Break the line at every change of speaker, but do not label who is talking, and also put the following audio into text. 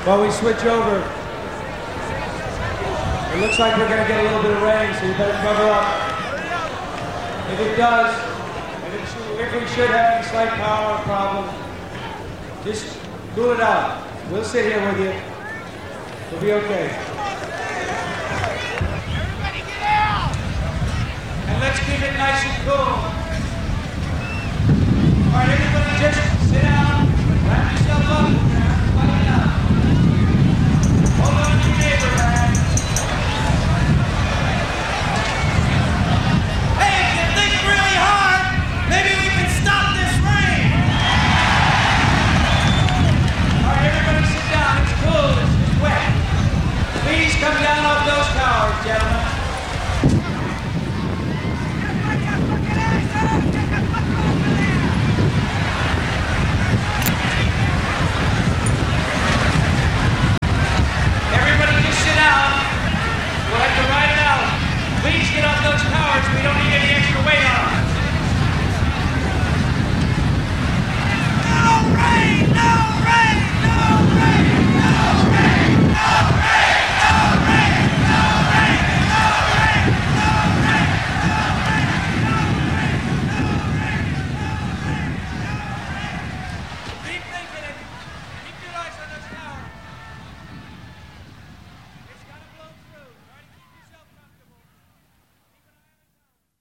While we switch over, it looks like we're going to get a little bit of rain, so you better cover up. If it does, if we should have any slight power problem, just cool it out. We'll sit here with you. We'll be okay.
Everybody get out!
And let's keep it nice and cool. All right, everybody just sit down.